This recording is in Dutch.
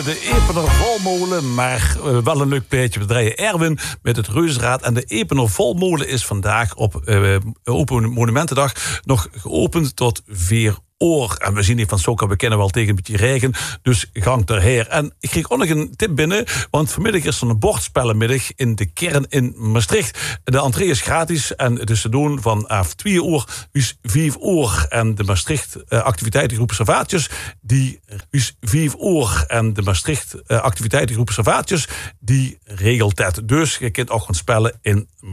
de Epener Valmolen, maar wel een leuk plaatje. We draaien Erwin met het Reuzenrad. En de Epener Valmolen is vandaag op Open Monumentendag nog geopend tot 4 uur. En we zien hier van Soka, we kennen wel tegen een beetje regen. Dus gang terheer. En ik kreeg ook nog een tip binnen. Want vanmiddag is er een bordspellenmiddag in de kern in Maastricht. De entree is gratis. En het is te doen vanaf 2 uur bis 5 uur. En de Maastricht activiteitengroep Servaatjes, die is 5 uur. En de Maastricht activiteitengroep Servaatjes, die regelt dat. Dus je kunt ook gaan spellen in